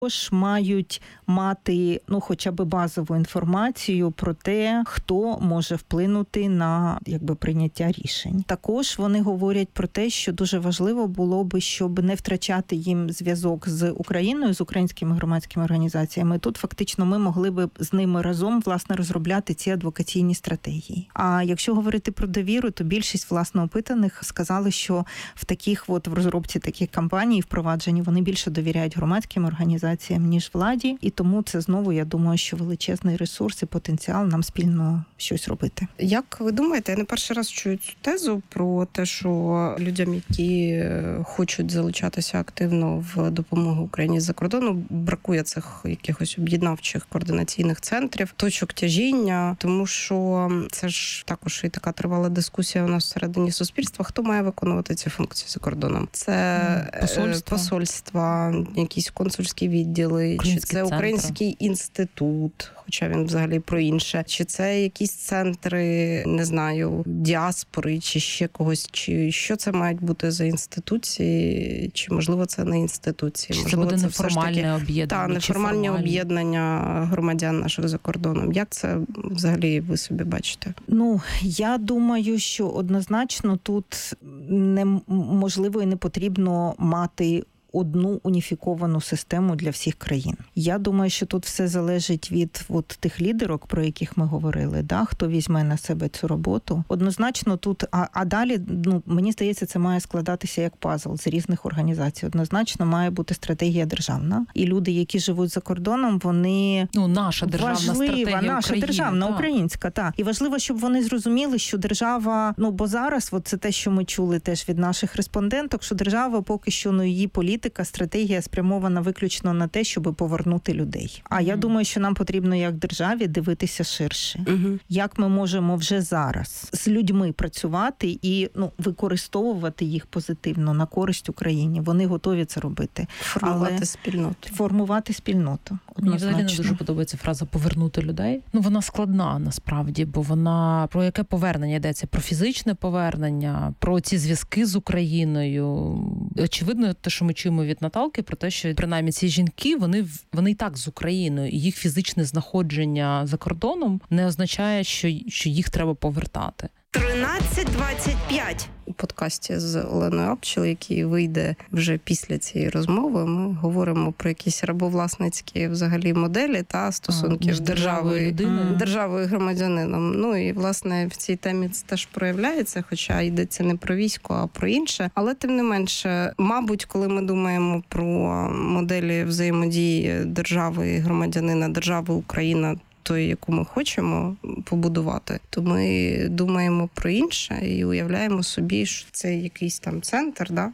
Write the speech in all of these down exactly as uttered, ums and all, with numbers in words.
Також мають мати, ну, хоча б базову інформацію про те, хто може вплинути на, якби, прийняття рішень. Також вони говорять про те, що дуже важливо було би, щоб не втрачати їм зв'язок з Україною, з українськими громадськими організаціями. Тут фактично ми могли би з ними разом, власне, розробляти ці адвокаційні стратегії. А якщо говорити про довіру, то більшість, власне, опитаних сказали, що в таких от, в розробці таких кампаній, впровадженні, вони більше довіряють громадським організаціям, ніж владі, і тому це знову, я думаю, що величезний ресурс і потенціал нам спільно щось робити. Як ви думаєте, я не перший раз чую цю тезу про те, що людям, які хочуть залучатися активно в допомогу Україні з-за кордону, бракує цих якихось об'єднавчих координаційних центрів, точок тяжіння, тому що це ж також і така тривала дискусія у нас всередині суспільства, хто має виконувати ці функції за кордоном. Це посольства, посольства якісь консульські відділи, чи це Український центр. Інститут, хоча він взагалі про інше, чи це якісь центри, не знаю, діаспори, чи ще когось, чи що це мають бути за інституції, чи можливо це не інституції, чи можливо це буде це неформальне об'єднання, та неформальні об'єднання громадян наших за кордоном. Як це взагалі ви собі бачите? Ну, я думаю, що однозначно тут неможливо і не потрібно мати одну уніфіковану систему для всіх країн. Я думаю, що тут все залежить від от тих лідерок, про яких ми говорили, да, хто візьме на себе цю роботу. Однозначно тут, а, а далі, ну, мені здається, це має складатися як пазл з різних організацій. Однозначно має бути стратегія державна. І люди, які живуть за кордоном, вони... Ну, наша державна важлива, стратегія наша України, державна, так. українська, так. І важливо, щоб вони зрозуміли, що держава, ну, бо зараз, от це те, що ми чули теж від наших респонденток, що держава поки що, ну, її політика, стратегія спрямована виключно на те, щоб повернути людей. А mm-hmm. я думаю, що нам потрібно як державі дивитися ширше. Mm-hmm. Як ми можемо вже зараз з людьми працювати і, ну, використовувати їх позитивно на користь Україні. Вони готові це робити. Формувати Але... спільноту. Формувати спільноту. Мені взагалі не дуже подобається фраза «повернути людей». Ну, вона складна, насправді, бо вона... Про яке повернення йдеться? Про фізичне повернення, про ці зв'язки з Україною. Очевидно, те, що ми чуємо від Наталки, про те, що принаймні ці жінки, вони, вони і так з Україною, і їх фізичне знаходження за кордоном не означає, що, що їх треба повертати. тринадцять двадцять п'ять у подкасті з Оленою Апчел, який вийде вже після цієї розмови, ми говоримо про якісь рабовласницькі взагалі моделі та стосунків з державою, державою і громадянином. Ну і, власне, в цій темі це теж проявляється, хоча йдеться не про військо, а про інше. Але, тим не менше, мабуть, коли ми думаємо про моделі взаємодії держави і громадянина, держави Україна, тої, яку ми хочемо побудувати, то ми думаємо про інше і уявляємо собі, що це якийсь там центр, да,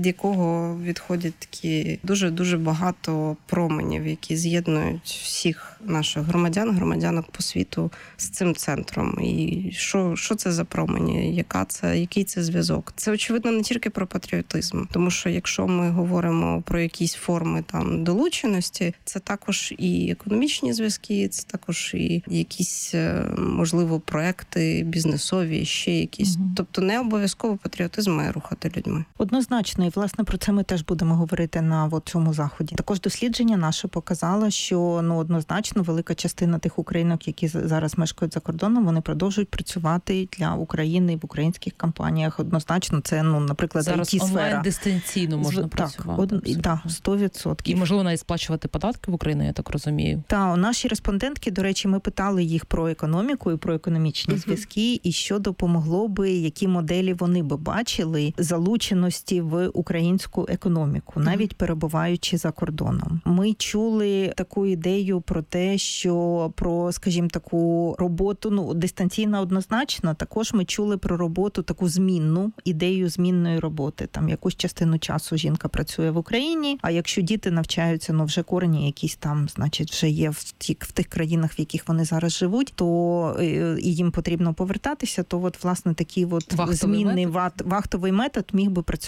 від якого відходять такі дуже-дуже багато променів, які з'єднують всіх наших громадян, громадянок по світу з цим центром. І що, що це за промені? Яка це, який це зв'язок? Це, очевидно, не тільки про патріотизм. Тому що якщо ми говоримо про якісь форми там долученості, це також і економічні зв'язки, це також і якісь, можливо, проекти бізнесові, ще якісь. Угу. Тобто не обов'язково патріотизм має рухати людьми. Однозначно. І, власне, про це ми теж будемо говорити на от цьому заході. Також дослідження наше показало, що, ну, однозначно велика частина тих українок, які зараз мешкають за кордоном, вони продовжують працювати для України в українських компаніях. Однозначно, це, ну, наприклад, зараз ай ті-сфера. Зараз онлайн-дистанційно можна так, працювати. Так, да, сто відсотків. І, можливо, навіть сплачувати податки в Україні, я так розумію. Так, наші респондентки, до речі, ми питали їх про економіку і про економічні uh-huh. зв'язки, і що допомогло би, які моделі вони би бачили залученості в українську економіку, навіть перебуваючи за кордоном. Ми чули таку ідею про те, що про, скажімо, таку роботу, ну, дистанційна однозначно, також ми чули про роботу таку змінну, ідею змінної роботи. Там якусь частину часу жінка працює в Україні, а якщо діти навчаються, ну, вже корені якісь там, значить, вже є в, ті, в тих країнах, в яких вони зараз живуть, то і їм потрібно повертатися, то от, власне, такий от вахтовий змінний метод. вахтовий метод міг би працювати для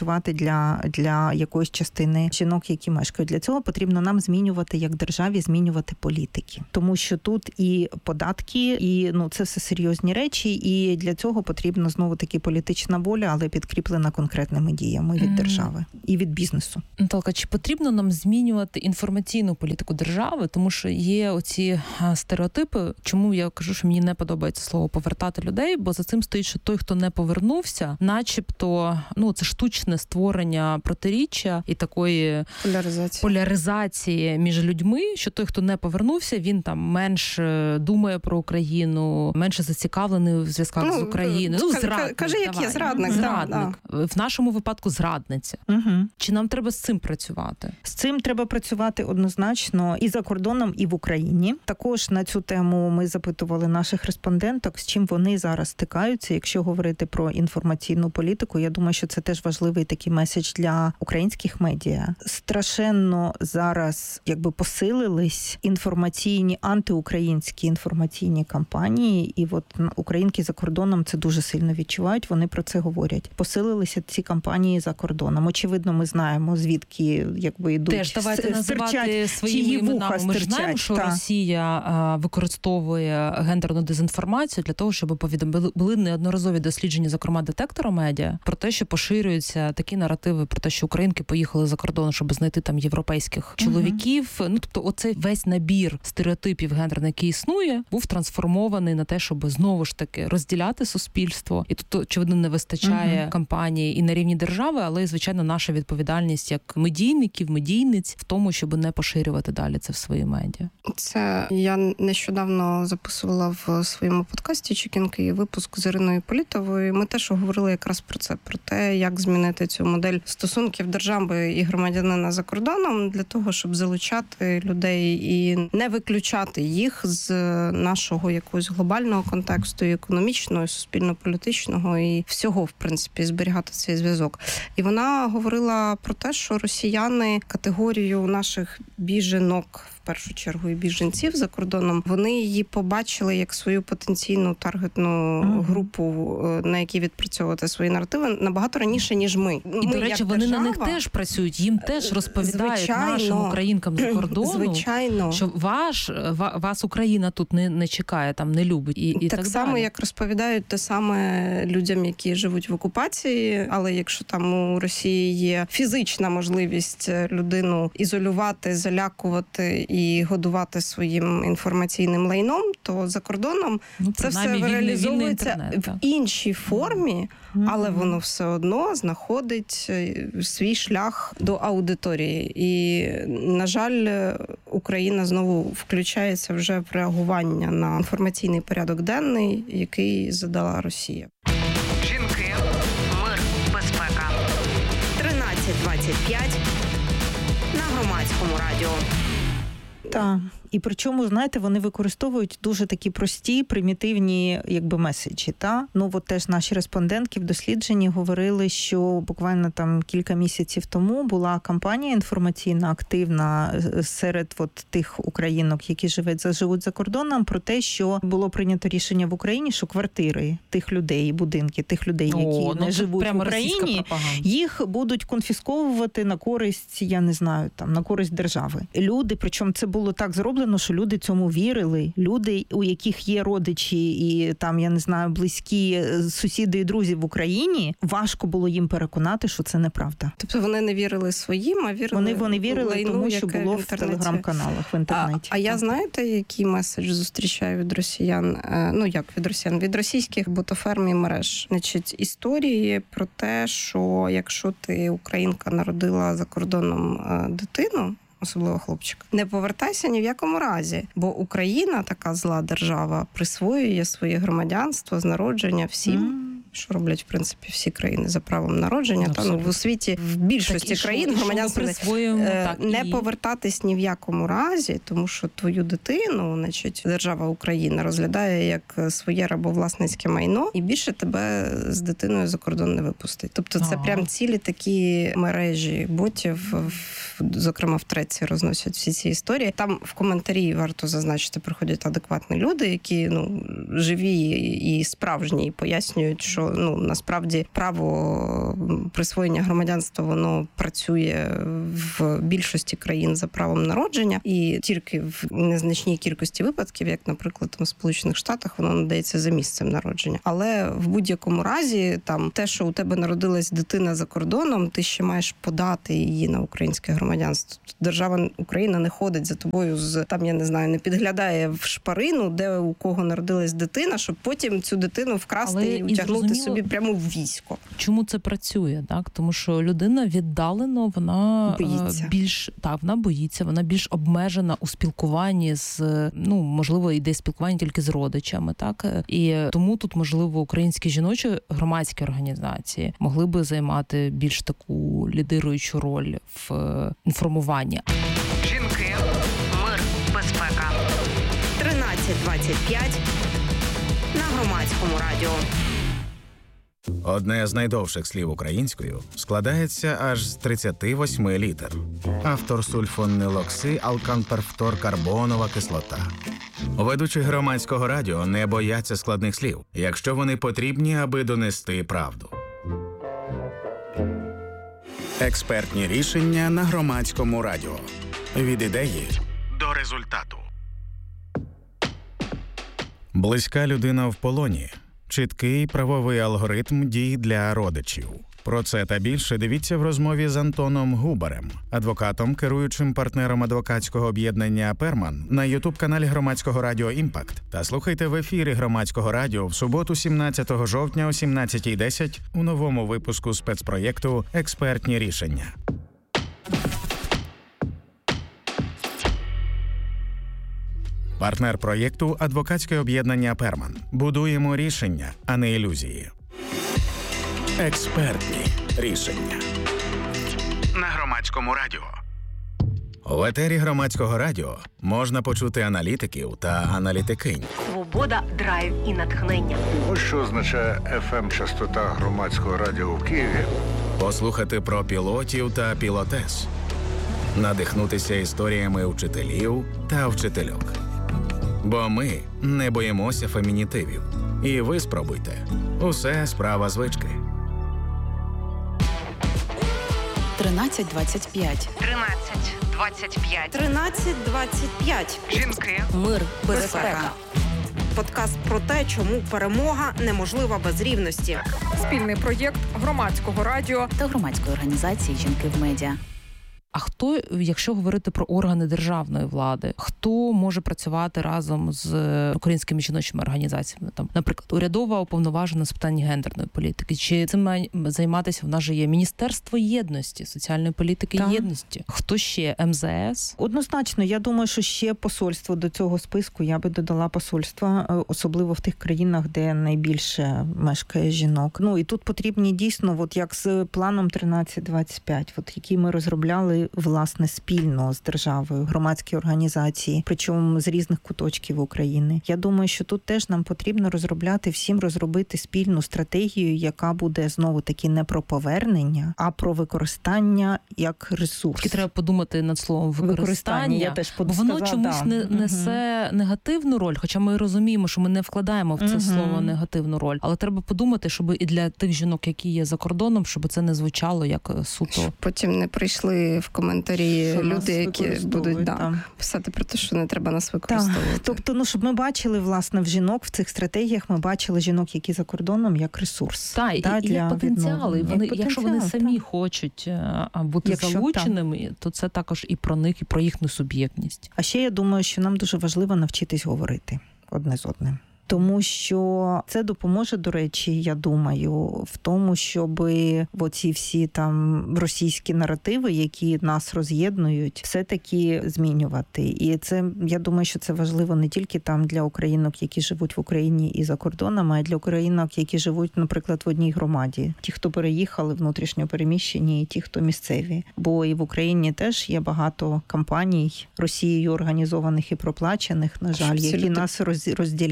для, для якоїсь частини жінок, які мешкають. Для цього потрібно нам змінювати як державі, змінювати політики. Тому що тут і податки, і ну це все серйозні речі, і для цього потрібна знову таки політична воля, але підкріплена конкретними діями від mm. держави і від бізнесу. Наталка, чи потрібно нам змінювати інформаційну політику держави? Тому що є оці стереотипи. Чому я кажу, що мені не подобається слово повертати людей, бо за цим стоїть, що той, хто не повернувся, начебто, ну це штучне створення протиріччя і такої поляризації. поляризації між людьми, що той, хто не повернувся, він там менше думає про Україну, менше зацікавлений в зв'язках ну, з Україною. Ну, зрадник. Кажи, як є зрадник. Зрадник. Да, да. В нашому випадку зрадниця. Угу. Чи нам треба з цим працювати? З цим треба працювати однозначно і за кордоном, і в Україні. Також на цю тему ми запитували наших респонденток, з чим вони зараз стикаються. Якщо говорити про інформаційну політику, я думаю, що це теж важливий такий меседж для українських медіа. Страшенно зараз якби посилились інформаційні, антиукраїнські інформаційні кампанії, і от українки за кордоном це дуже сильно відчувають, вони про це говорять. Посилилися ці кампанії за кордоном. Очевидно, ми знаємо, звідки якби йдуть. Теж давайте називати своїми іменами. Ми ж знаємо, що та. Росія а, використовує гендерну дезінформацію для того, щоб повідомили були неодноразові дослідження, зокрема детектора медіа, про те, що поширюються такі наративи про те, що українки поїхали за кордон, щоб знайти там європейських чоловіків. Uh-huh. Ну, тобто оцей весь набір стереотипів гендерний, який існує, був трансформований на те, щоб знову ж таки розділяти суспільство. І тут, очевидно, не вистачає uh-huh. кампанії і на рівні держави, але і, звичайно, наша відповідальність як медійників, медійниць в тому, щоб не поширювати далі це в свої медіа. Це я нещодавно записувала в своєму подкасті «Чекінки» випуск з Іриною Політовою. Ми теж говорили якраз про це, про те, як змінити цю модель стосунків держави і громадянина за кордоном для того, щоб залучати людей і не виключати їх з нашого якогось глобального контексту, і економічного, і суспільно-політичного, і всього, в принципі, зберігати цей зв'язок. І вона говорила про те, що росіяни категорію наших біженок, в першу чергу, і біженців за кордоном, вони її побачили як свою потенційну таргетну mm-hmm. групу, на якій відпрацьовувати свої наративи набагато раніше, ніж ми. І, ми, до речі, вони держава, на них теж працюють, їм теж розповідають звичайно, нашим українкам за кордону, звичайно. Що ваш, вас Україна тут не, не чекає, там не любить. І, і так, так само, далі. Як розповідають те саме людям, які живуть в окупації, але якщо там у Росії є фізична можливість людину ізолювати, залякувати і годувати своїм інформаційним лайном, то за кордоном ну, це все вільний, реалізовується вільний інтернет, в іншій формі, mm-hmm. але воно все одно знаходить свій шлях до аудиторії. І, на жаль, Україна знову включається вже в реагування на інформаційний порядок денний, який задала Росія. Жінки, мир, безпека. тринадцять двадцять п'ять на Громадському радіо. Так. І причому, знаєте, вони використовують дуже такі прості, примітивні якби меседжі. Та? Ну, от теж наші респондентки в дослідженні говорили, що буквально там кілька місяців тому була кампанія інформаційна, активна серед от тих українок, які живуть, живуть за кордоном, про те, що було прийнято рішення в Україні, що квартири тих людей, будинки тих людей, які О, не ну, живуть в Україні, їх будуть конфісковувати на користь, я не знаю, там, на користь держави. Люди, причому це було так зроблено, що люди цьому вірили. Люди, у яких є родичі і там, я не знаю, близькі сусіди і друзі в Україні, важко було їм переконати, що це неправда. Тобто вони не вірили своїм, а вірили Вони, вони вірили лайну, тому, що було в, в телеграм-каналах, в інтернеті. А, а я знаєте, який меседж зустрічаю від росіян? Ну, як від росіян? Від російських ботоферм і мереж. Значить, історії про те, що якщо ти, українка, народила за кордоном дитину, особливо хлопчик, не повертайся ні в якому разі, бо Україна, така зла держава, присвоює своє громадянство з народження всім, mm. що роблять, в принципі, всі країни за правом народження. Та, ну, в світі, в більшості так, країн що, громадянство е, не і... повертатись ні в якому разі, тому що твою дитину, значить, держава Україна розглядає як своє рабовласницьке майно і більше тебе з дитиною за кордон не випустить. Тобто це ага. прям цілі такі мережі ботів, зокрема в Треці розносять всі ці історії. Там в коментарі, варто зазначити, приходять адекватні люди, які ну живі і справжні, і пояснюють, що що ну насправді право присвоєння громадянства воно працює в більшості країн за правом народження, і тільки в незначній кількості випадків, як, наприклад, там в Сполучених Штатах, воно надається за місцем народження. Але в будь-якому разі, там те, що у тебе народилась дитина за кордоном, ти ще маєш подати її на українське громадянство. Держава Україна не ходить за тобою з там, я не знаю, не підглядає в шпарину, де у кого народилась дитина, щоб потім цю дитину вкрасти Але і утягнути і собі прямо в військо. Чому це працює? Так, тому що людина віддалено, вона боїться. більш так, вона боїться, вона більш обмежена у спілкуванні з, ну можливо, йде спілкування тільки з родичами, так і тому тут можливо українські жіночі громадські організації могли би займати більш таку лідируючу роль в інформуванні. Жінки, мир, безпека. тринадцять двадцять п'ять на Громадському радіо. Одне з найдовших слів українською складається аж з тридцяти восьми літер. Автор сульфонилокси, алканперфторкарбонова кислота. Ведучі Громадського радіо не бояться складних слів, якщо вони потрібні, аби донести правду. Експертні рішення на Громадському радіо. Від ідеї до результату. Близька людина в полоні. Чіткий правовий алгоритм дій для родичів. Про це та більше дивіться в розмові з Антоном Губарем, адвокатом, керуючим партнером адвокатського об'єднання «Перман» на ютуб-каналі Громадського радіо «Імпакт». Та слухайте в ефірі Громадського радіо в суботу, сімнадцятого жовтня о сімнадцятій десять у новому випуску спецпроєкту «Експертні рішення». Партнер проєкту – адвокатське об'єднання «Перман». Будуємо рішення, а не ілюзії. Експертні рішення. На Громадському радіо. В етері Громадського радіо можна почути аналітиків та аналітикинь. Свобода, драйв і натхнення. Ось що означає еф ем-частота Громадського радіо в Києві. Послухати про пілотів та пілотес. Надихнутися історіями вчителів та вчительок. Бо ми не боїмося фемінітивів. І ви спробуйте. Усе справа звички. тринадцять двадцять п'ять. тринадцять двадцять п'ять. тринадцять двадцять п'ять. Жінки, Мир, безпека. Безпека. подкаст про те, чому перемога неможлива без рівності. Спільний проєкт Громадського радіо Та громадської організації «Жінки в медіа». А хто, якщо говорити про органи державної влади, хто може працювати разом з українськими жіночими організаціями? Там, наприклад, урядова уповноважена з питань гендерної політики. Чи цим має займатися? В нас же є Міністерство єдності, соціальної політики Так. і єдності. Хто ще? ем зе ес? Однозначно, я думаю, що ще посольство до цього списку, я би додала посольства, особливо в тих країнах, де найбільше мешкає жінок. Ну і тут потрібні дійсно, от як з планом тринадцять двадцять п'ять, от який ми розробляли власне спільно з державою, громадські організації, причому з різних куточків України. Я думаю, що тут теж нам потрібно розробляти, всім розробити спільну стратегію, яка буде знову таки не про повернення, а про використання як ресурс. Тільки треба подумати над словом використання, Використання, я теж бо воно сказала, чомусь да. не несе Мгм. негативну роль, хоча ми розуміємо, що ми не вкладаємо в це Мгм. слово негативну роль. Але треба подумати, щоб і для тих жінок, які є за кордоном, щоб це не звучало як суто. Щоб потім не прийшли в коментарі Що нас люди, які використовують, будуть да, там. писати про те, що не треба нас Так, використовувати. тобто, ну щоб ми бачили власне в жінок в цих стратегіях, ми бачили жінок, які за кордоном, як ресурс. Та, і, да, і як потенціали. відновлення. Вони, Як якщо вони потенціал, самі так. хочуть е, а, бути Якщо залученими, то це також і про них, і про їхню суб'єктність. А ще я думаю, що нам дуже важливо навчитись говорити одне з одним. Тому що це допоможе, до речі, я думаю, в тому, щоб оці всі там російські наративи, які нас роз'єднують, все-таки змінювати. І це, я думаю, що це важливо не тільки там для українок, які живуть в Україні і за кордонами, а й для українок, які живуть, наприклад, в одній громаді. Ті, хто переїхали, внутрішньо переміщені, і ті, хто місцеві. Бо і в Україні теж є багато кампаній Росією організованих і проплачених, на жаль, Щоб ці які люди нас роз- розділяють.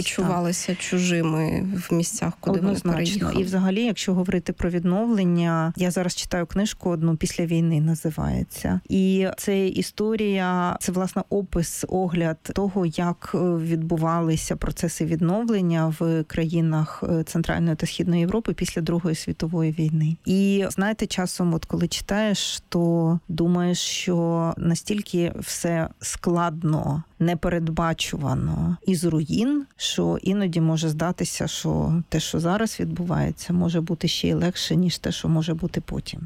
почувалися чужими в місцях, куди Однозначно. вони переїхали. І взагалі, якщо говорити про відновлення, я зараз читаю книжку одну «Після війни» називається. І це історія, це, власне, опис, огляд того, як відбувалися процеси відновлення в країнах Центральної та Східної Європи після Другої світової війни. І, знаєте, часом, от коли читаєш, то думаєш, що настільки все складно, непередбачувано із руїн, що іноді може здатися, що те, що зараз відбувається, може бути ще й легше, ніж те, що може бути потім.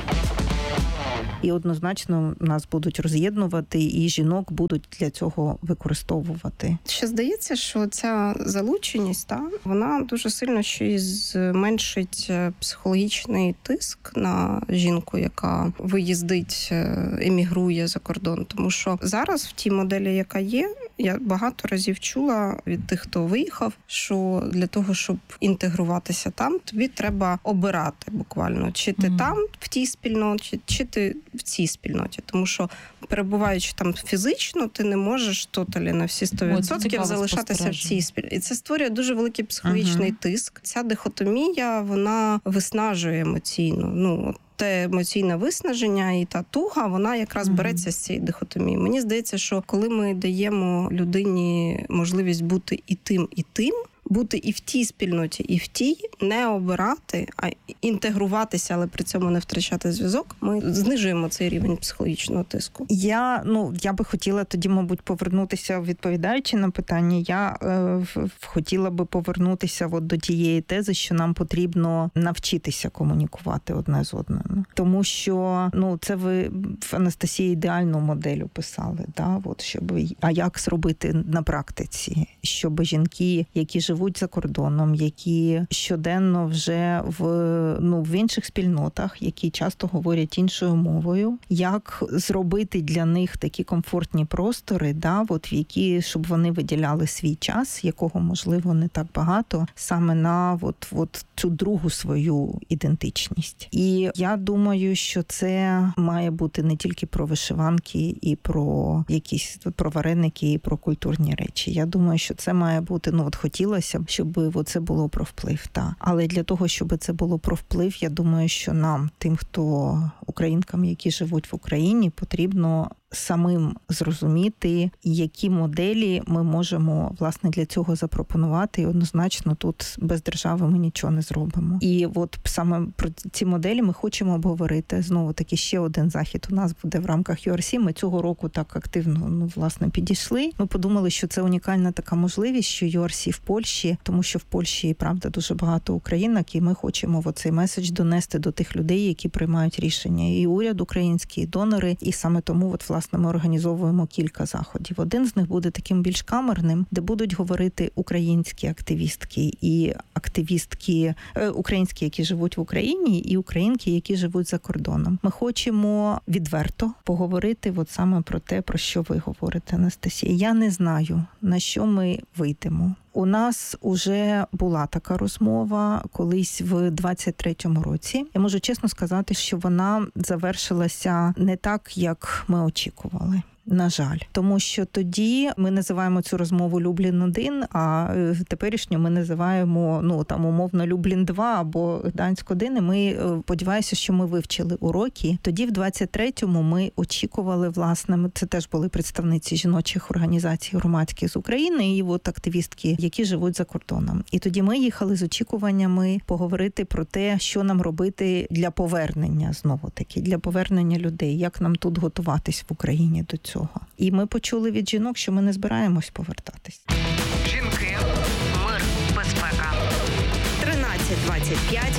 І однозначно нас будуть роз'єднувати, і жінок будуть для цього використовувати. Ще здається, що ця залученість, та, вона дуже сильно ще й зменшить психологічний тиск на жінку, яка виїздить, емігрує за кордон. Тому що зараз в тій моделі, яка є, я багато разів чула від тих, хто виїхав, що для того, щоб інтегруватися там, тобі треба обирати буквально, чи ти mm. там, в тій спільноті, чи ти в цій спільноті. Тому що, перебуваючи там фізично, ти не можеш тоталі на всі сто відсотків залишатися в цій спільноті. І це створює дуже великий психологічний uh-huh. тиск. Ця дихотомія, вона виснажує емоційно. Ну, те емоційне виснаження і та туга, вона якраз mm-hmm. береться з цієї дихотомії. Мені здається, що коли ми даємо людині можливість бути і тим, і тим, бути і в тій спільноті, і в тій, не обирати, а інтегруватися, але при цьому не втрачати зв'язок, ми знижуємо цей рівень психологічного тиску. Я, ну, я би хотіла тоді, мабуть, повернутися, відповідаючи на питання, я е, хотіла би повернутися от до тієї тези, що нам потрібно навчитися комунікувати одне з одним. Тому що, ну, це ви в Анастасії ідеальну модель описали, да? От, щоб, а як зробити на практиці, щоб жінки, які живуть за кордоном, які щоденно вже в, ну, в інших спільнотах, які часто говорять іншою мовою, як зробити для них такі комфортні простори, да, от в які, щоб вони виділяли свій час, якого, можливо, не так багато, саме на от, от цю другу свою ідентичність. І я думаю, що це має бути не тільки про вишиванки і про якісь про вареники і про культурні речі. Я думаю, що це має бути, ну, от хотілося б, щоб це було про вплив. Та. Але для того, щоб це було про вплив, я думаю, що нам, тим, хто українкам, які живуть в Україні, потрібно самим зрозуміти, які моделі ми можемо, власне, для цього запропонувати. І однозначно тут без держави ми нічого не зробимо. І от саме про ці моделі ми хочемо обговорити. Знову-таки ще один захід у нас буде в рамках ю ар сі. Ми цього року так активно, ну, власне, підійшли. Ми подумали, що це унікальна така можливість, що ю ар сі в Польщі, тому що в Польщі, правда, дуже багато українок, і ми хочемо оцей меседж донести до тих людей, які приймають рішення. І уряд український, і донори, і саме тому, от, власне, ми організовуємо кілька заходів. Один з них буде таким більш камерним, де будуть говорити українські активістки і активістки е, українські, які живуть в Україні, і українки, які живуть за кордоном. Ми хочемо відверто поговорити от саме про те, про що ви говорите, Анастасія. Я не знаю, на що ми вийдемо. У нас уже була така розмова колись в двадцять третьому році. Я можу чесно сказати, що вона завершилася не так, як ми очікували. На жаль. Тому що тоді ми називаємо цю розмову Люблін-один, а теперішню ми називаємо, ну, там, умовно, Люблін-два або Гданськ-один. І ми, сподіваюся, що ми вивчили уроки. Тоді, в двадцять третьому, ми очікували, власне, це теж були представниці жіночих організацій громадських з України і от активістки, які живуть за кордоном. І тоді ми їхали з очікуваннями поговорити про те, що нам робити для повернення, знову-таки, для повернення людей, як нам тут готуватись в Україні до цього. І ми почули від жінок, що ми не збираємось повертатись. Жінки, мир, безпека. тринадцять двадцять п'ять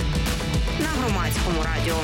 на Громадському радіо.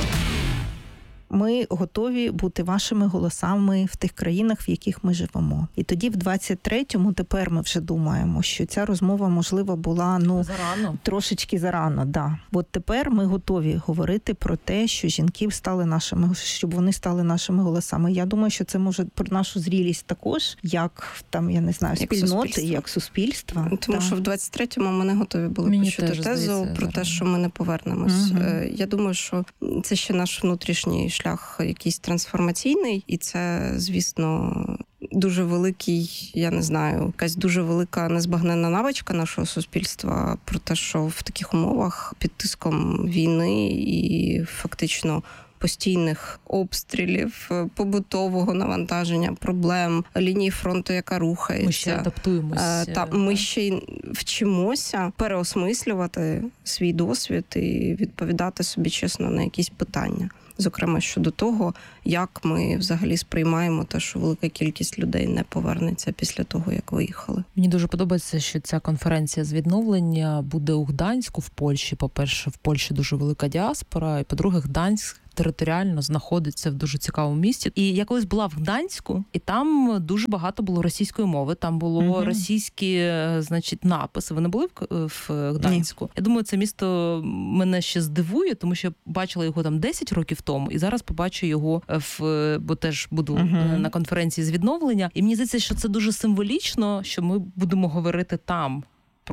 Ми готові бути вашими голосами в тих країнах, в яких ми живемо. І тоді в двадцять третьому тепер ми вже думаємо, що ця розмова, можливо, була, ну, зарано. трошечки зарано. Да. От тепер ми готові говорити про те, що жінки стали нашими, щоб вони стали нашими голосами. Я думаю, що це може про нашу зрілість також, як там, я не знаю, як спільноти, суспільство. як суспільства. Тому да. що в двадцять третьому ми не готові були Мені почути тезу здається, про те, що ми не повернемось. Угу. Я думаю, що це ще наш внутрішній шлях якийсь трансформаційний, і це, звісно, дуже великий, я не знаю, якась дуже велика незбагненна навичка нашого суспільства про те, що в таких умовах під тиском війни і фактично постійних обстрілів, побутового навантаження, проблем, лінії фронту, яка рухається. Ми ще адаптуємося. Та, ми ще й вчимося переосмислювати свій досвід і відповідати собі чесно на якісь питання. Зокрема, щодо того, як ми взагалі сприймаємо те, що велика кількість людей не повернеться після того, як виїхали. Мені дуже подобається, що ця конференція з відновлення буде у Гданську в Польщі. По-перше, в Польщі дуже велика діаспора, і по-друге, Гданськ територіально знаходиться в дуже цікавому місті. І я колись була в Гданську, і там дуже багато було російської мови. Там було угу. російські, значить, написи. Ви не були в, в Гданську? Ні. Я думаю, це місто мене ще здивує, тому що я бачила його там десять років тому, і зараз побачу його в, бо теж буду угу. на конференції з відновлення. І мені здається, що це дуже символічно, що ми будемо говорити там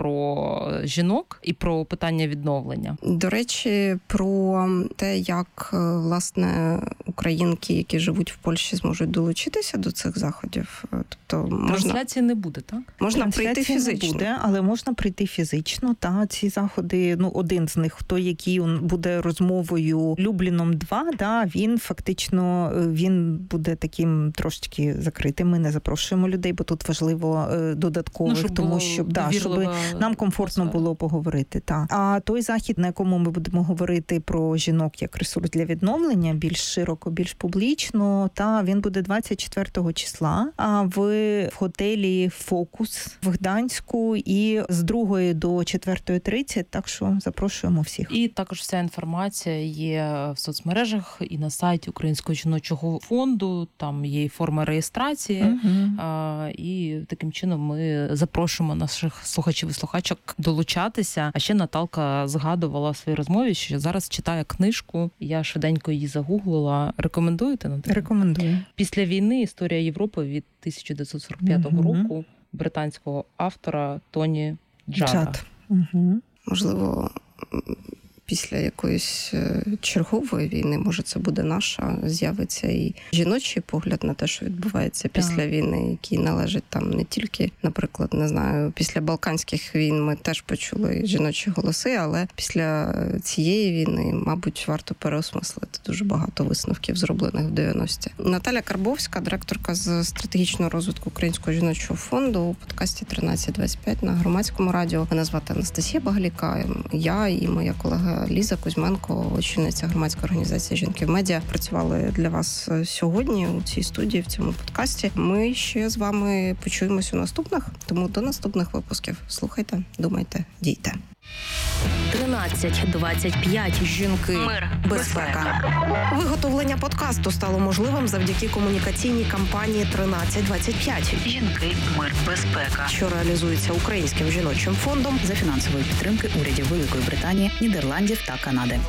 про жінок і про питання відновлення. До речі, про те, як, власне, українки, які живуть в Польщі, зможуть долучитися до цих заходів. Тобто можна... Трансляції не буде, так? Можна прийти фізично. Не буде, але можна прийти фізично. Та ці заходи, ну, один з них, той, який буде розмовою Любліном два, да, він фактично, він буде таким трошечки закритим. Ми не запрошуємо людей, бо тут важливо додаткових, ну, тому щоб, да, щоб нам комфортно було поговорити. Та. А той захід, на якому ми будемо говорити про жінок як ресурс для відновлення, більш широко, більш публічно, та він буде двадцять четвертого числа а в, в готелі «Фокус» в Гданську і з другої до четвертої тридцять, так що запрошуємо всіх. І також вся інформація є в соцмережах і на сайті Українського жіночого фонду, там є і форма реєстрації, угу. а, і таким чином ми запрошуємо наших слухачів і слухачок долучатися. А ще Наталка згадувала в своїй розмові, що зараз читає книжку. Я швиденько її загуглила. Рекомендуєте, Наталка? Рекомендую. «Після війни. Історія Європи» від тисяча дев'ятсот сорок п'ятого угу. року британського автора Тоні Джада. Джад. Угу. Можливо, після якоїсь чергової війни, може це буде наша, з'явиться і жіночий погляд на те, що відбувається після так. війни, який належить там не тільки, наприклад, не знаю, після Балканських війн ми теж почули жіночі голоси, але після цієї війни, мабуть, варто переосмислити дуже багато висновків, зроблених в дев'яності. Наталя Карбовська, директорка з стратегічного розвитку Українського жіночого фонду у подкасті тринадцять двадцять п'ять на Громадському радіо. Мене звати Анастасія Багаліка. Я і моя колега Ліза Кузьменко, очільниця громадської організації «Жінки в медіа», працювали для вас сьогодні у цій студії, в цьому подкасті. Ми ще з вами почуємось у наступних, тому до наступних випусків. Слухайте, думайте, дійте. тринадцять двадцять п'ять. Жінки. Мир. Безпека. Виготовлення подкасту стало можливим завдяки комунікаційній кампанії тринадцять двадцять п'ять. Жінки. Мир. Безпека. Що реалізується Українським жіночим фондом за фінансової підтримки урядів Великої Британії, Нідерландів та Канади.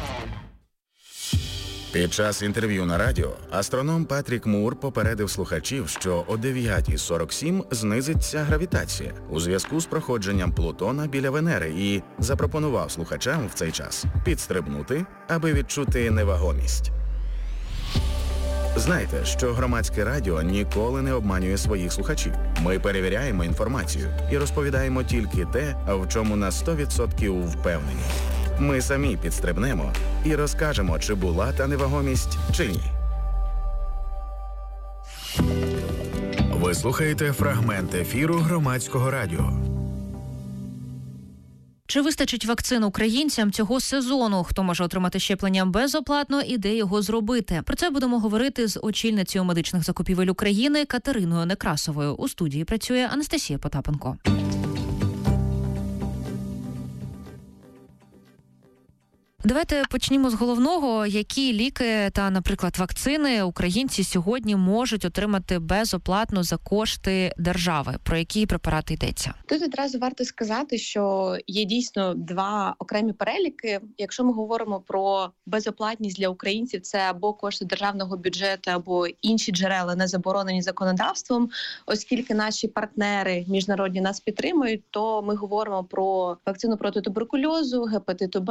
Під час інтерв'ю на радіо астроном Патрік Мур попередив слухачів, що о дев'ята сорок сім знизиться гравітація у зв'язку з проходженням Плутона біля Венери і запропонував слухачам в цей час підстрибнути, аби відчути невагомість. Знайте, що Громадське радіо ніколи не обманює своїх слухачів. Ми перевіряємо інформацію і розповідаємо тільки те, в чому на сто відсотків впевнені. Ми самі підстрибнемо і розкажемо, чи була та невагомість, чи ні. Ви слухаєте фрагмент ефіру Громадського радіо. Чи вистачить вакцин українцям цього сезону? Хто може отримати щеплення безоплатно і де його зробити? Про це будемо говорити з очільницею медичних закупівель України Катериною Некрасовою. У студії працює Анастасія Потапенко. Давайте почнімо з головного. Які ліки та, наприклад, вакцини українці сьогодні можуть отримати безоплатно за кошти держави? Про які препарати йдеться? Тут одразу варто сказати, що є дійсно два окремі переліки. Якщо ми говоримо про безоплатність для українців, це або кошти державного бюджету, або інші джерела, не заборонені законодавством. Оскільки наші партнери міжнародні нас підтримують, то ми говоримо про вакцину проти туберкульозу, гепатиту Б,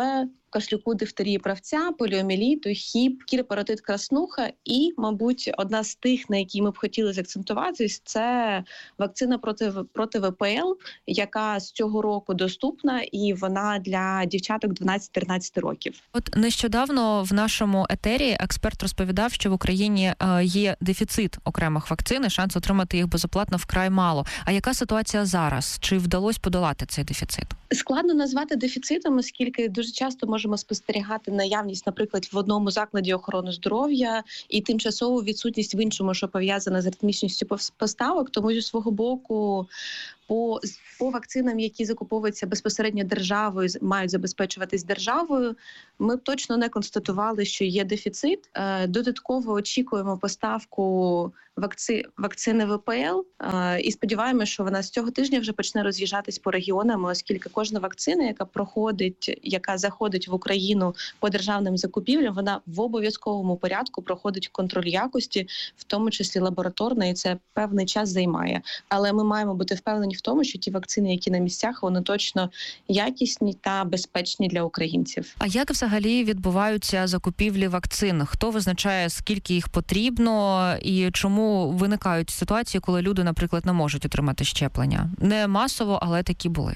кашлюку, дифтерії, правця, поліоміеліту, хіп, кіропаратит, краснуха. І, мабуть, одна з тих, на якій ми б хотіли заакцентуватись, це вакцина проти, проти ве пе ел, яка з цього року доступна, і вона для дівчаток дванадцять-тринадцять років. От нещодавно в нашому етері експерт розповідав, що в Україні є дефіцит окремих вакцин, і шанс отримати їх безоплатно вкрай мало. А яка ситуація зараз? Чи вдалося подолати цей дефіцит? Складно назвати дефіцитом, оскільки дуже часто можемо спостерігати наявність, наприклад, в одному закладі охорони здоров'я і тимчасову відсутність в іншому, що пов'язана з ритмічністю поставок. Тому зі свого боку по, по вакцинам, які закуповуються безпосередньо державою, мають забезпечуватись державою, ми б точно не констатували, що є дефіцит. Додатково очікуємо поставку вакци, вакцини ве пе ел і сподіваємося, що вона з цього тижня вже почне роз'їжджатись по регіонам, оскільки кожна вакцина, яка проходить, яка заходить в Україну по державним закупівлям, вона в обов'язковому порядку проходить контроль якості, в тому числі лабораторний, і це певний час займає. Але ми маємо бути впевнені в тому, що ті вакцини, які на місцях, вони точно якісні та безпечні для українців. А як взагалі відбуваються закупівлі вакцин? Хто визначає, скільки їх потрібно, і чому виникають ситуації, коли люди, наприклад, не можуть отримати щеплення? Не масово, але такі були.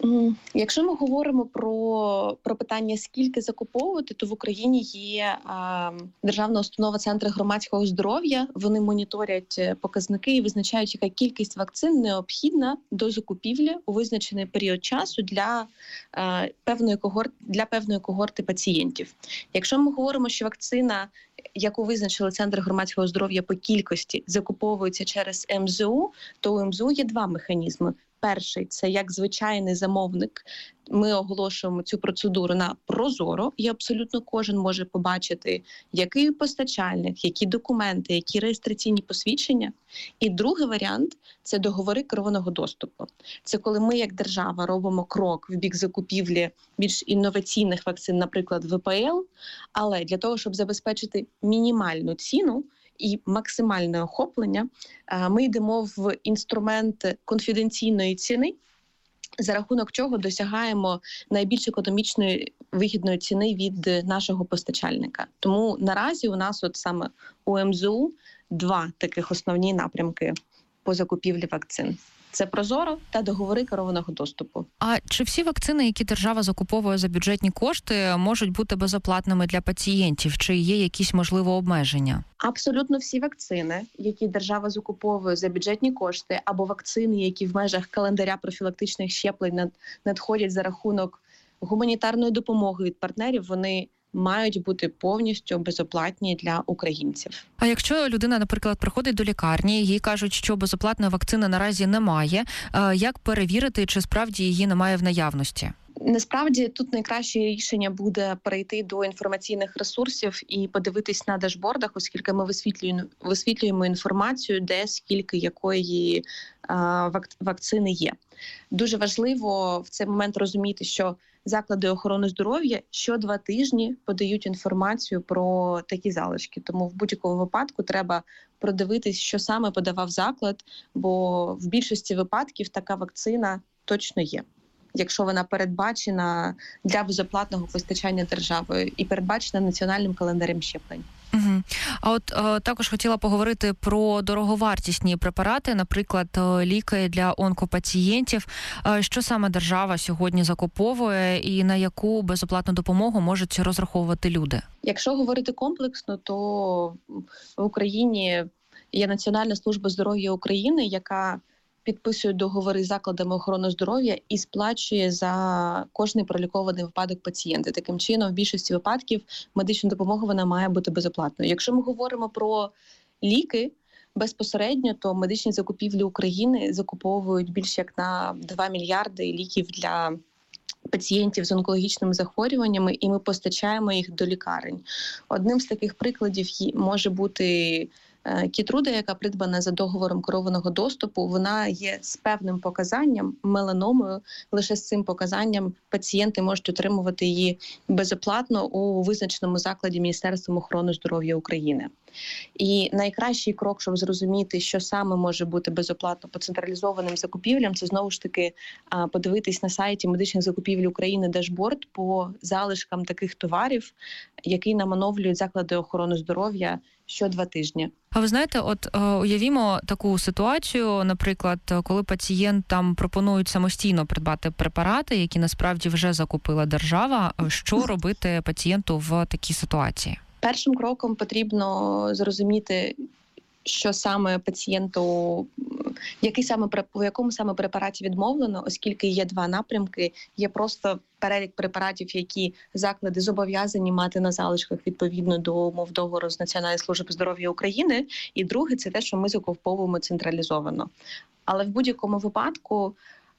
Якщо ми говоримо про, про питання, скільки закуповувати, то в Україні є а, державна установа Центри громадського здоров'я. Вони моніторять показники і визначають, яка кількість вакцин необхідна до закупівлі у визначений період часу для, а, певної, когорти, для певної когорти пацієнтів. Якщо ми говоримо, що вакцина, яку визначили Центри громадського здоров'я по кількості, закуповується через емзе у, то у ем ze у є два механізми. Перший – це як звичайний замовник. Ми оголошуємо цю процедуру на прозоро, і абсолютно кожен може побачити, який постачальник, які документи, які реєстраційні посвідчення. І другий варіант – це договори керованого доступу. Це коли ми, як держава, робимо крок в бік закупівлі більш інноваційних вакцин, наприклад, ве пе ел, але для того, щоб забезпечити мінімальну ціну і максимальне охоплення, ми йдемо в інструмент конфіденційної ціни, за рахунок чого досягаємо найбільш економічної вигідної ціни від нашого постачальника. Тому наразі у нас от саме у ем ze у два таких основні напрямки по закупівлі вакцин. Це прозоро та договори керованого доступу. А чи всі вакцини, які держава закуповує за бюджетні кошти, можуть бути безоплатними для пацієнтів? Чи є якісь, можливо, обмеження? Абсолютно всі вакцини, які держава закуповує за бюджетні кошти, або вакцини, які в межах календаря профілактичних щеплень надходять за рахунок гуманітарної допомоги від партнерів, вони мають бути повністю безоплатні для українців. А якщо людина, наприклад, приходить до лікарні, їй кажуть, що безоплатної вакцини наразі немає, як перевірити, чи справді її немає в наявності? Насправді тут найкраще рішення буде перейти до інформаційних ресурсів і подивитись на дашбордах, оскільки ми висвітлюємо, висвітлюємо інформацію, де скільки якої а, вак, вакцини є. Дуже важливо в цей момент розуміти, що заклади охорони здоров'я що два тижні подають інформацію про такі залишки. Тому в будь-якому випадку треба продивитись, що саме подавав заклад, бо в більшості випадків така вакцина точно є, якщо вона передбачена для безоплатного постачання державою і передбачена національним календарем щеплень. Угу. А от е, також хотіла поговорити про дороговартісні препарати, наприклад, ліки для онкопацієнтів. Е, що саме держава сьогодні закуповує і на яку безоплатну допомогу можуть розраховувати люди? Якщо говорити комплексно, то в Україні є Національна служба здоров'я України, яка підписує договори з закладами охорони здоров'я і сплачує за кожний пролікований випадок пацієнта. Таким чином, в більшості випадків медична допомога вона має бути безоплатною. Якщо ми говоримо про ліки безпосередньо, то медичні закупівлі України закуповують більш як на два мільярди ліків для пацієнтів з онкологічними захворюваннями, і ми постачаємо їх до лікарень. Одним з таких прикладів може бути Кейтруда, яка придбана за договором керованого доступу, вона є з певним показанням, меланомою. Лише з цим показанням пацієнти можуть отримувати її безоплатно у визначеному закладі Міністерством охорони здоров'я України. І найкращий крок, щоб зрозуміти, що саме може бути безоплатно по централізованим закупівлям, це знову ж таки подивитись на сайті медичних закупівель України дашборд по залишкам таких товарів, який нам оновлюють заклади охорони здоров'я що два тижні. А ви знаєте, от е, уявімо таку ситуацію, наприклад, коли пацієнтам пропонують самостійно придбати препарати, які насправді вже закупила держава, що робити пацієнту в такій ситуації? Першим кроком потрібно зрозуміти, що саме пацієнту, який саме у якому саме препараті відмовлено, оскільки є два напрямки. Є просто перелік препаратів, які заклади зобов'язані мати на залишках відповідно до умов договору з Національної служби здоров'я України. І друге – це те, що ми закуповуємо централізовано. Але в будь-якому випадку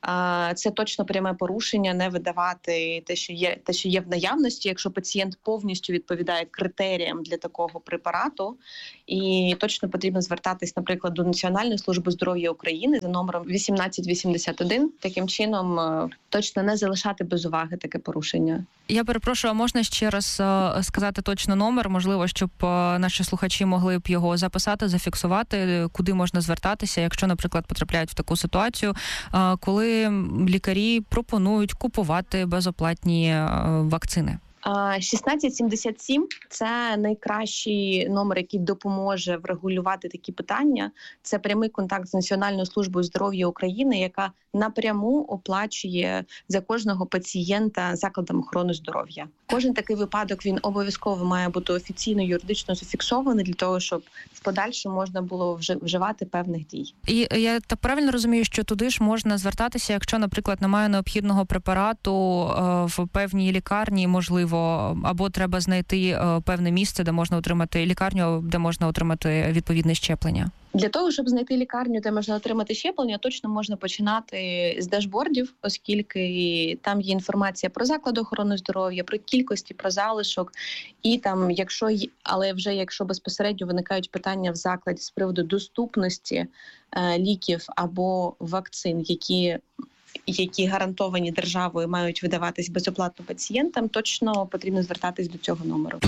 це точно пряме порушення не видавати те, що є, те, що є в наявності, якщо пацієнт повністю відповідає критеріям для такого препарату. І точно потрібно звертатись, наприклад, до Національної служби здоров'я України за номером вісімнадцять вісімдесят один. Таким чином точно не залишати без уваги таке порушення. Я перепрошую, а можна ще раз сказати точно номер, можливо, щоб наші слухачі могли б його записати, зафіксувати, куди можна звертатися, якщо, наприклад, потрапляють в таку ситуацію, коли лікарі пропонують купувати безоплатні вакцини? шістнадцять сімдесят сім – це найкращий номер, який допоможе врегулювати такі питання. Це прямий контакт з Національною службою здоров'я України, яка напряму оплачує за кожного пацієнта закладом охорони здоров'я. Кожен такий випадок, він обов'язково має бути офіційно юридично зафіксований для того, щоб в подальшому можна було вживати певних дій. І я так правильно розумію, що туди ж можна звертатися, якщо, наприклад, немає необхідного препарату в певній лікарні, можливо, або треба знайти певне місце, де можна отримати лікарню, де можна отримати відповідне щеплення? Для того, щоб знайти лікарню, де можна отримати щеплення, точно можна починати з дашбордів, оскільки там є інформація про заклад охорони здоров'я, про кількості, про залишок. І там, якщо, але вже якщо безпосередньо виникають питання в закладі з приводу доступності е, ліків або вакцин, які які гарантовані державою мають видаватись безоплатно пацієнтам, точно потрібно звертатись до цього номеру.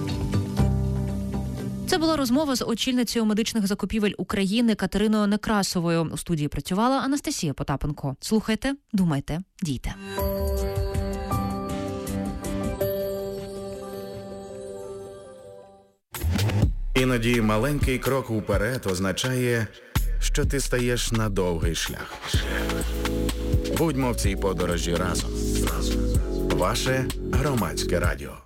Це була розмова з очільницею медичних закупівель України Катериною Некрасовою. У студії працювала Анастасія Потапенко. Слухайте, думайте, дійте. Іноді маленький крок уперед означає, що ти стаєш на довгий шлях. Будьмо в цій подорожі разом. Ваше Громадське радіо.